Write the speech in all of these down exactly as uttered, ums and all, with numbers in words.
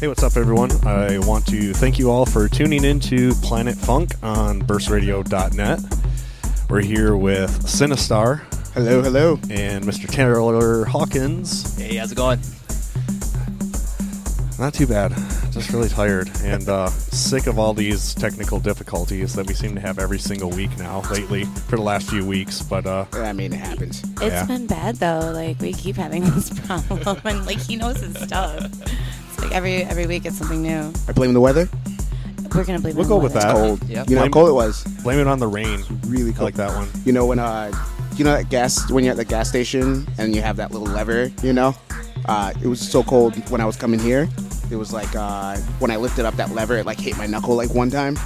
Hey, what's up, everyone? I want to thank you all for tuning in to Planet Funk on burst radio dot net. We're here with Sinistar. Hello, hello. And Mister Taylor Hawkins. Hey, how's it going? Not too bad. Just really tired and uh, sick of all these technical difficulties that we seem to have every single week now, lately, for the last few weeks. But uh, I mean, it happens. It's yeah. been bad, though. Like, we keep having this problem. And, like, he knows his stuff. It's like every every week it's something new. I blame the weather. We're going to blame We'll it go on with the that. weather. Cold. Yep. You know Blame- how cold it was? blame it on the rain. Really I cold. like that one. You know when uh, you know that gas when you're at the gas station and you have that little lever. You know, uh, it was so cold when I was coming here. It was like uh, when I lifted up that lever, it like hit my knuckle like one time.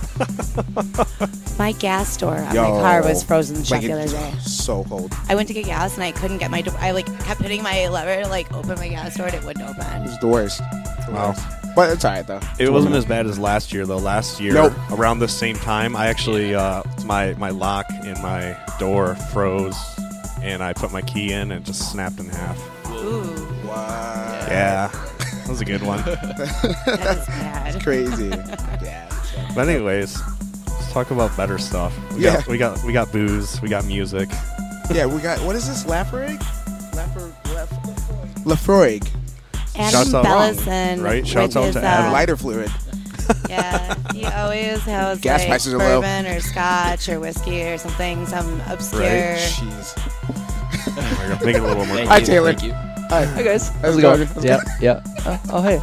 My gas door on Yo. my car was frozen shut Like the other it, day. so cold. I went to get gas and I couldn't get my door. I, like, kept hitting my lever to, like, open my gas door and it wouldn't It open. was the worst. It's the Wow. worst. But it's alright though. It wasn't as bad as last year, though. Last year, Nope. around the same time, I actually, uh, my, my lock in my door froze, and I put my key in and it just snapped in half. Ooh, Wow. Yeah, that was a good one. that is bad. Crazy. Yeah. But anyways, let's talk about better stuff. We Yeah. got, we got we got booze, we got music. Yeah, we got what is this? Lafroig? Lafroig. Lafroig. Shouts Adam out, Bellison. right? Shouts with out his, to uh, Adam. Lighter fluid. Yeah, he always has Gas like prices are low. bourbon or scotch or whiskey or something, some obscure. Right. Jeez. We're gonna make it a little more. Thank Hi, you, Taylor. Thank you. Hi. Hi, guys. How's How's it it going? going? Yeah, yeah. Uh, oh, hey.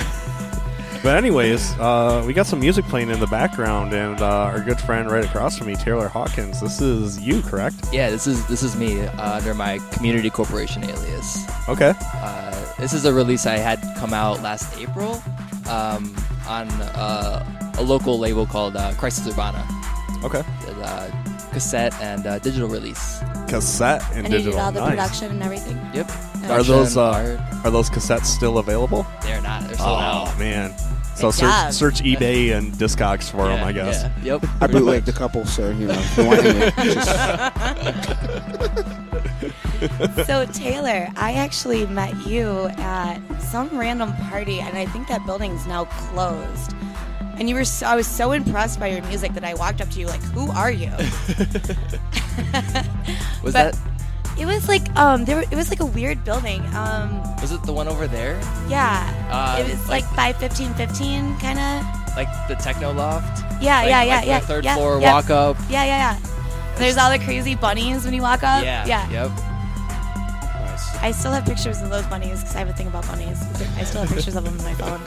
But anyways, uh, we got some music playing in the background, and uh, our good friend right across from me, Taylor Hawkins. This is you, correct? Yeah, this is this is me uh, under my Community Corporation alias. Okay. Uh, this is a release I had come out last April um, on uh, a local label called uh, Crisis Urbana. Okay. Uh, cassette and uh, digital release. Cassette and, And he digital. did all the Nice. production and everything. Yep. Are those Production, uh, art. are those cassettes still available? They're not. They're sold Oh out. man. So Good search job. search eBay and Discogs for them, Yeah, I guess. Yeah. Yep. I pretty bootlegged a much. couple, so you know. If you want any, just, So Taylor, I actually met you at some random party, and I think that building's now closed. And you were so, I was so impressed by your music that I walked up to you like, "Who are you?" Was But- that? It was like um, there. Were, it was like a weird building. Um, Was it the one over there? yeah, Uh, it was like- like five fifteen fifteen kind of. Like the Techno Loft? Yeah, Like- yeah, yeah, like yeah. The third yeah, floor yeah, walk up. Yeah, yeah, yeah. There's all the crazy bunnies when you walk up. Yeah. yeah. Yep. nice. I still have pictures of those bunnies because I have a thing about bunnies. I still have pictures of them on my phone.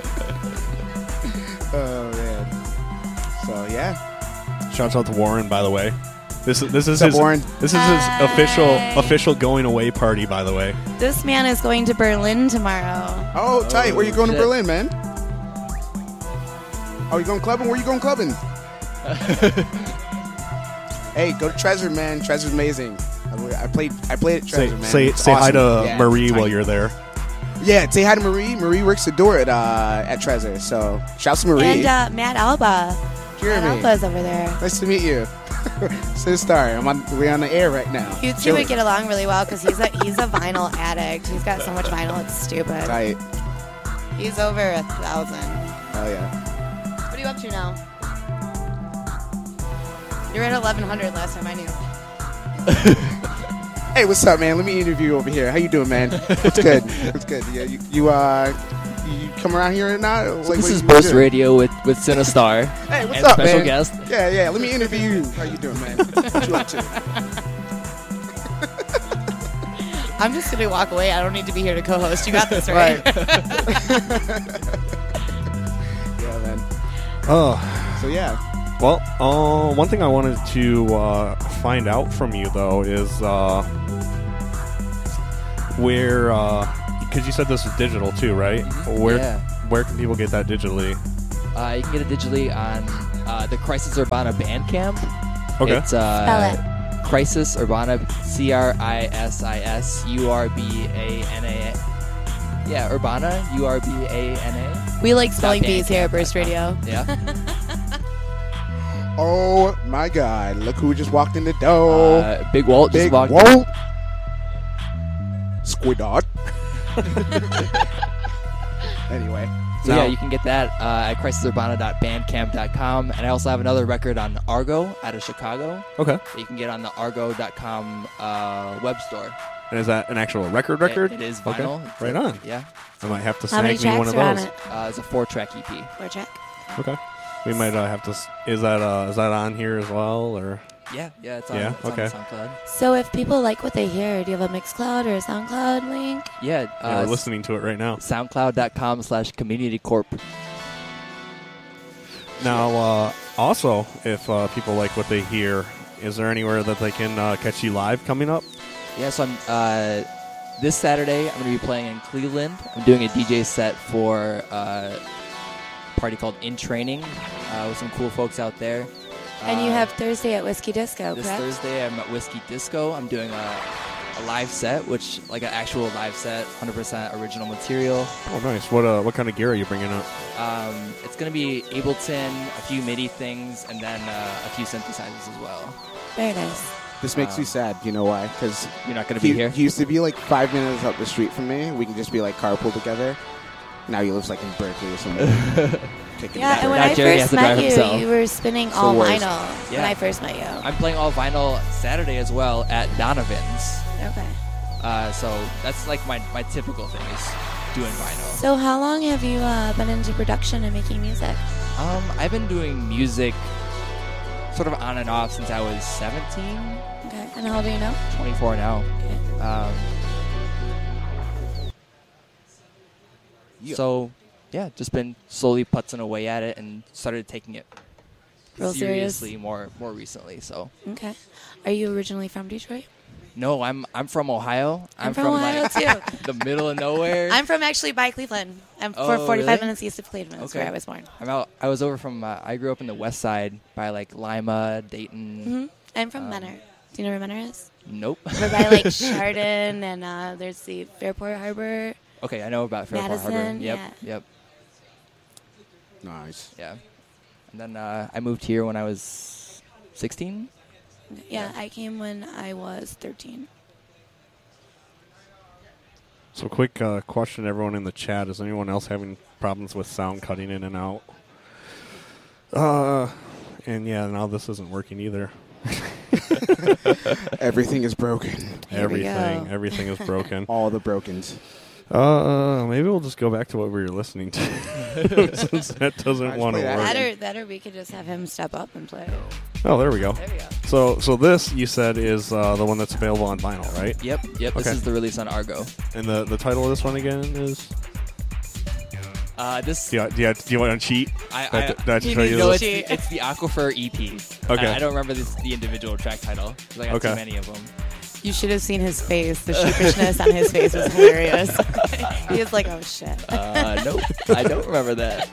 Oh man. So yeah. Shouts out to Warren, by the way. This is this is What's up, his Warren? this is his Hi. official official going away party, by the way. This man is going to Berlin tomorrow. Oh, tight. Where you going shit. to Berlin, man? Oh, you going clubbing? Where you going clubbing? Hey, go to Treasure, man. Treasure's amazing. I, I played. I played at Say Treasure, man. say It's say hi awesome. to Yeah, Marie tight. while you're there. Yeah, say hi to Marie. Marie works the door at uh, at Treasure. So shouts to Marie. And uh, Matt Alba. Matt Jeremy. Alba's over there. Nice to meet you. Sinistar. I'm on. We're on the air right now. You two Chilling. would get along really well because he's a he's a vinyl addict. He's got so much vinyl, it's stupid. Tight. He's over a thousand. Oh yeah. What are you up to now? You were at eleven hundred last time I knew. Hey, what's up, man? Let me interview you over here. How you doing, man? It's good. It's good. Yeah, you, you uh, you come around here or not? Like, So what this you is been Burst doing? Radio with, with Sinistar. Hey, what's and up, special man? guest. Yeah, yeah. Let me interview you. How you doing, man? What you up to? I'm just gonna walk away. I don't need to be here to co-host. You got this, right? Yeah, man. Oh. So yeah. Well, uh, one thing I wanted to uh, find out from you, though, is uh, where, because you said this was digital too, right? Mhm. Where Yeah. where can people get that digitally? Uh, you can get it digitally on uh, the Crisis Urbana Bandcamp. Okay. It's uh, Spell it. Crisis Urbana, C R I S I S U R B A N A. Yeah, Urbana, U R B A N A. We like spelling Dot bees here at Bandcamp Burst dot com. Radio. Yeah. Oh my God! Look who just walked in the door. Uh, Big Walt just Big walked Walt. Squidot. Anyway. So Now- yeah, you can get that uh, at crisis urbana dot bandcamp dot com, and I also have another record on Argo out of Chicago Okay. that you can get on the argo dot com uh, web store. And is that an actual record record? It, it is Okay. vinyl. It's Right a- on. Yeah, I might have to How many snag me one tracks of are on those. it? uh, it's a four-track E P. Four track. Okay. We might uh, have to. s- Is that uh, is that on here as well, or? Yeah, yeah, it's on, Yeah, it's okay. on SoundCloud. So if people like what they hear, do you have a Mixcloud or a SoundCloud link? Yeah, Yeah, uh, we're listening to it right now. soundcloud dot com slash community corp. Now, uh, also, if uh, people like what they hear, is there anywhere that they can uh, catch you live coming up? Yeah, so I'm uh, this Saturday I'm going to be playing in Cleveland. I'm doing a D J set for uh, a party called In Training uh, with some cool folks out there. And you Uh, have Thursday at Whiskey Disco, this correct? Thursday I'm at Whiskey Disco. I'm doing a, a live set, which like an actual live set, one hundred percent original material. Oh, nice. What uh, what kind of gear are you bringing up? Um, it's going to be Ableton, a few MIDI things, and then uh, a few synthesizers as well. Very nice. This makes Um, me sad. You know why? Because You're not going to he, be here? he used to be like five minutes up the street from me. We can just be like carpool together. Now he lives like in Berkeley or something. Kicking Yeah, it and when Now I Jerry has first to drive met you, himself. you were spinning the all worst. vinyl when Yeah. I first met you. I'm playing all vinyl Saturday as well at Donovan's. Okay. Uh, so that's like my, my typical thing is doing vinyl. So how long have you uh, been into production and making music? Um, I've been doing music sort of on and off since I was seventeen, Okay. And how old are you now? twenty-four now. Okay. Um, Yeah. So, yeah, just been slowly putzing away at it and started taking it Real serious? seriously more more recently. So, Okay. Are you originally from Detroit? no, I'm I'm from Ohio. I'm from Ohio, like, too. the middle of nowhere. I'm from actually by Cleveland. I'm for Oh, forty-five really? minutes east of Cleveland. That's Okay. where I was born. I'm out. I was over from. Uh, I grew up in the West Side by like Lima, Dayton. hmm I'm from Um, Menor. Do you know where Menor is? Nope. We're by like Chardon, and uh, there's the Fairport Harbor. Okay, I know about Fairport Harbor. Madison, Yep, yeah. yep, Nice. yeah. And then uh, I moved here when I was sixteen. Yeah, I came when I was thirteen. So, quick uh, question, everyone in the chat: is anyone else having problems with sound cutting in and out? Uh, and yeah, now this isn't working either. Everything is broken. Here we everything, go. everything is broken. All the brokens. Uh, maybe we'll just go back to what we were listening to, since that doesn't Nice want to play that. work. That or, that or we could just have him step up and play. Oh, there we go. There we go. So, so this you said is uh, the one that's available on vinyl, right? Yep, yep. This Okay. is the release on Argo. And the the title of this one again is. Uh, this Do you, do you, do you want to cheat? I, Do I I, have to- do I have to He show you needs no, this? it's the, it's the Aquifer E P. Okay. I, I don't remember this, the individual track title. 'cause I got Okay. too many of them. You should have seen his face. The sheepishness on his face was hilarious. He was like, "Oh shit." Uh, nope, I don't remember that.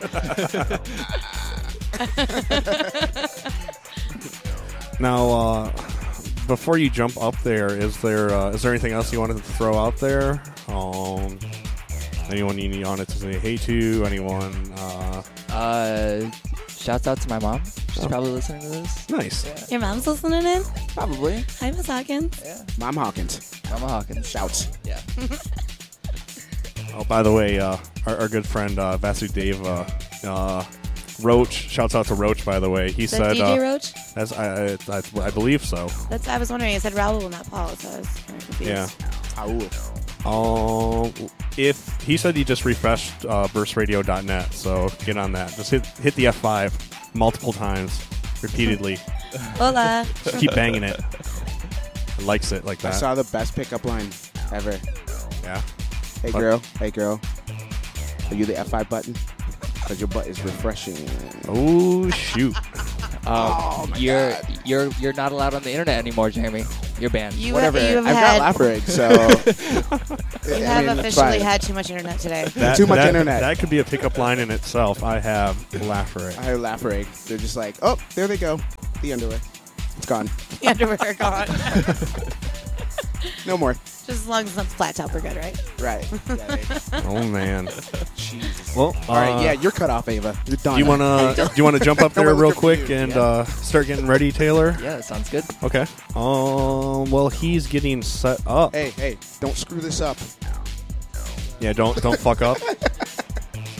Now, uh, before you jump up there, is there uh, is there anything else you wanted to throw out there? Um, anyone you wanted to say hey to? Anyone? Uh, Uh, shouts out to my mom. She's Oh. probably listening to this. nice. Your mom's listening in. Probably. Hi, Miss Hawkins. Yeah. Mom Hawkins. Mama Hawkins. Shouts. Yeah. Oh, by the way, uh, our, our good friend uh, Vasudeva uh, Roach. Shouts out to Roach. By the way, he Is that said, D J uh, Roach? as I, I, I believe so. That's. I was wondering. He said Raul, not Paul. So I was kind of confused. Yeah. Ow. Um, if he said he just refreshed uh, burst radio dot net, so get on that. Just hit hit the F five multiple times, repeatedly. Hola. Just keep banging it. It likes it like I that. saw the best pickup line ever. Yeah. Hey What? girl, hey girl. Are you the F five button? Because your butt is refreshing. Oh shoot. Um, you're you're you're not allowed on the internet anymore, Jeremy. You're banned. You, Whatever. you have I've had. got Laugh Rig, so. You have officially had too much internet today. That- Too much that- internet. That could be a pickup line in itself. I have Laffer I have Laugh Rig. They're just like, oh, there they go. The underwear. It's gone. The underwear are gone. No more. Just as long as it's not flat top, we're good, right? Right. Yeah, they- Oh man. Jesus. Well, All right, uh, yeah, you're cut off, Ava. You're done. Do you wanna do you wanna jump up there Don't real look quick confused, and yeah. uh, start getting ready, Taylor? Yeah, that sounds good. Okay. Um. Well, he's getting set up. Hey, hey, don't screw this up. Yeah. Don't don't fuck up.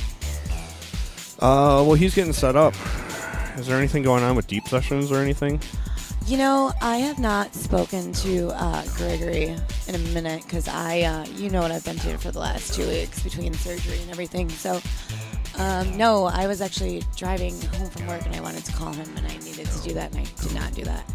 Uh, well, he's getting set up. Is there anything going on with deep sessions or anything? You know, I have not spoken to uh, Gregory in a minute because I, uh, you know what I've been doing for the last two weeks between surgery and everything. So, um, no, I was actually driving home from work and I wanted to call him and I needed to do that and I did not do that.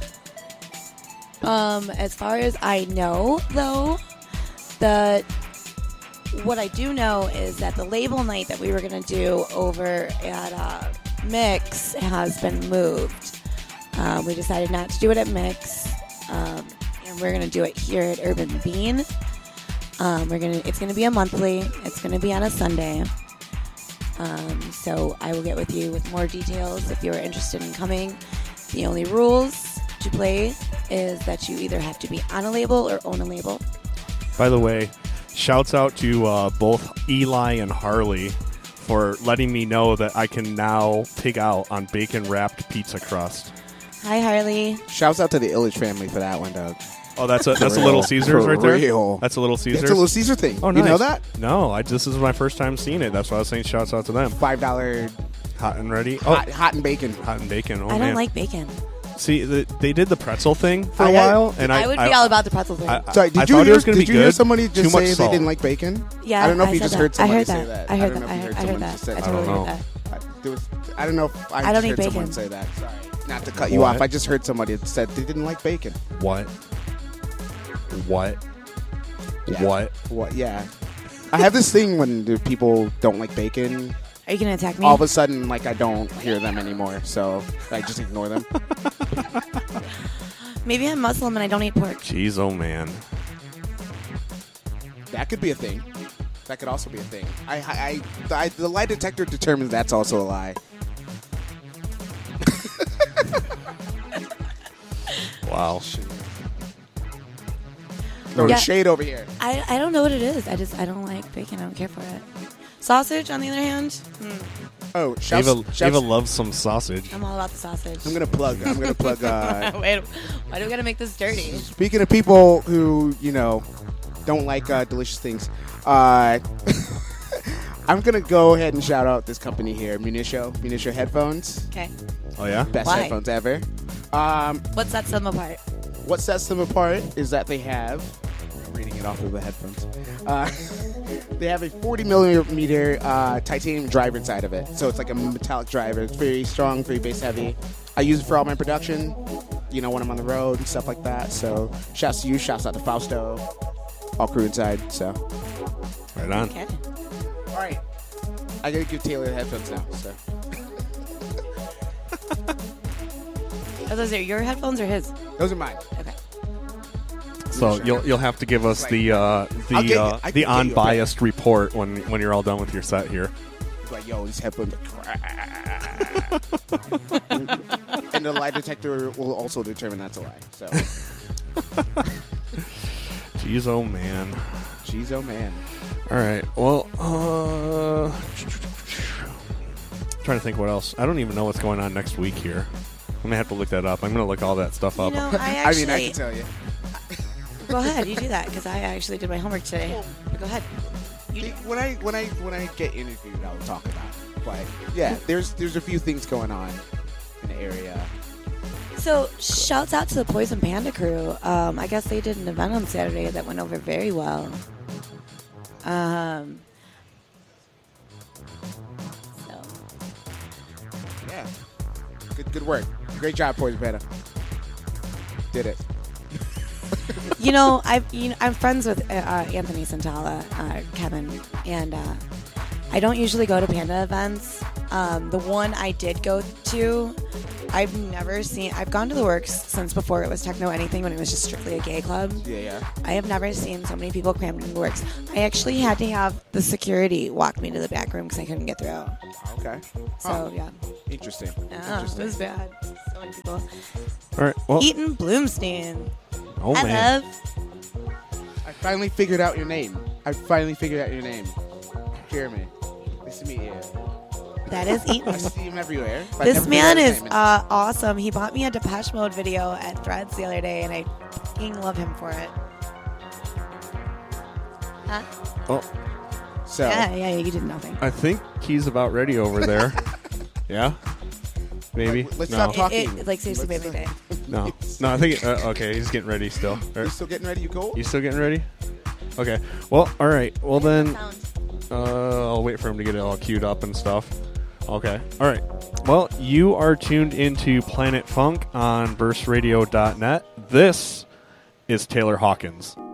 Um, as far as I know, though, the what I do know is that the label night that we were going to do over at uh, Mix has been moved. Uh, we decided not to do it at Mix, um, and we're going to do it here at Urban Bean. Um, we're gonna. It's going to be a monthly. It's going to be on a Sunday. Um, so I will get with you with more details if you're interested in coming. The only rules to play is that you either have to be on a label or own a label. By the way, shouts out to uh, both Eli and Harley for letting me know that I can now pig out on bacon-wrapped pizza crust. Hi, Harley. Shouts out to the Illich family for that one, Doug. Oh, that's a that's a real. Little Caesars For right there? real. That's a Little Caesars? It's a Little Caesar thing. Oh, You nice. know that? No, I, this is my first time seeing it. That's why I was saying shouts out to them. five dollars Hot and ready. Oh, hot, hot and bacon. hot and bacon. Oh, I don't man. like bacon. See, the, they did the pretzel thing for a I- while, and I, I would be all about the pretzel thing. I, I, Sorry, did I you thought hear, it was going to did be you good. hear somebody Too just much say they salt. didn't like bacon? yeah, I don't know if I you said just that. heard somebody I heard say that. that. I heard don't that. know I if you heard, heard I heard someone that. just say I that. totally I don't heard know. that. I, there was, I don't know if I, I just don't eat heard bacon. someone say that. Sorry. Not to cut you What? off. I just heard somebody that said they didn't like bacon. What? What? Yeah. What? What? Yeah. I have this thing when the people don't like bacon. Are you going to attack me? All of a sudden, like, I don't hear them anymore. So I just ignore them. Maybe I'm Muslim and I don't eat pork. Jeez, oh man. That could be a thing. That could also be a thing. I, I, I, I the lie detector determines that's also a lie. Wow. Throwing Yeah. shade over here. I, I don't know what it is. I just I don't like bacon. I don't care for it. Sausage, on the other hand, hmm, Oh, shouts, Ava, shouts, Ava loves some sausage. I'm all about the sausage. I'm gonna plug. I'm gonna plug. Uh, Wait, why do we gotta make this dirty? speaking of people who you know don't like uh, delicious things, uh, I'm gonna go ahead and shout out this company here, Municio. Municio headphones, Okay, Oh yeah? best Why? headphones ever. Um, what sets them apart? what sets them apart is that they have. I'm reading it off of the headphones. Uh, they have a forty millimeter uh, titanium driver inside of it, so it's like a metallic driver. It's very strong, very bass heavy. I use it for all my production, you know, when I'm on the road and stuff like that. So, shouts to you, shouts out to Fausto, all crew inside. So, Right on. Okay. all right, I gotta give Taylor the headphones now. So, Are those are your headphones or his? those are mine. Okay. So you'll you'll have to give us the uh, I'll the get- uh, I can the get you a unbiased report when when you're all done with your set here. Like, yo, these headphones are crap. And the lie detector will also determine that's a lie. So, Jeez, oh man. jeez, oh man. All right. Well, uh, trying to think what else. I don't even know what's going on next week here. I'm gonna have to look that up. I'm gonna look all that stuff You up. know, I I actually. mean, I can tell you. Go ahead, you do that because I actually did my homework today. Go ahead. You do. When I when I when I get interviewed, I'll talk about it. But yeah, there's there's a few things going on in the area. So, shouts out to the Poison Panda crew. Um, I guess they did an event on Saturday that went over very well. Um, so, Yeah, good good work. Great job, Poison Panda. Did it. you know, I've you know, I'm friends with uh, uh, Anthony Santala, uh, Kevin, and uh, I don't usually go to Panda events. Um, the one I did go to, I've never seen. I've gone to the Works since before it was Techno Anything, when it was just strictly a gay club. Yeah, yeah. I have never seen so many people crammed in the Works. I actually had to have the security walk me to the back room because I couldn't get through. Okay. So Huh. yeah, Interesting. yeah, it Interesting. was bad. So many people. All right. Well, Eaton Bloomstein. oh I man. love. I finally figured out your name. I finally figured out your name. Jeremy. Nice to meet you. That is I Eaton. see him everywhere. but I This never man figured out his is name. uh, awesome. He bought me a Depeche Mode video at Threads the other day, and I fucking love him for it. Huh? Oh, So So Yeah, yeah, you did nothing. I think he's about ready over there. Yeah? Maybe? Let's no. stop talking. It, it, like seriously, Let's, baby. uh, No. No, I think, uh, okay, he's getting ready still. You still getting ready? You go? You still getting ready? Okay. Well, all right. Well, then uh, I'll wait for him to get it all queued up and stuff. Okay. All right. Well, you are tuned into Planet Funk on burst radio dot net. This is Taylor Hawkins.